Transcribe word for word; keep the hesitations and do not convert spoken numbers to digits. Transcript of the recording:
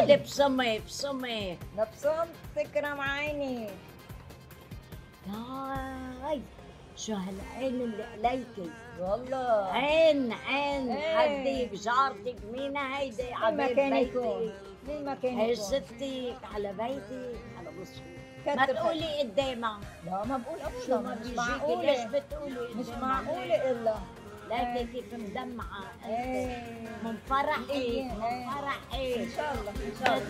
هيدي بصمي بصمي نبصم تكرم عيني. هاي شو هالعين اللي عليكي؟ والله عين عين إيه. حديك جارتك مين هيدي مين على ما بيت كان بيتك؟ يكون، مين ما كان يكون. عزتك على بيتك على بصي ما كتر خير. تقولي قدامها. لا ما بقول شو ابدا، ما مش بيجيكي معقولة، ليش بتقولي مش قدامها؟ معقولة الا ليكي كيف مدمعة انت ايه من فرحك إيه. من فرحك ان شاء الله ان شاء الله.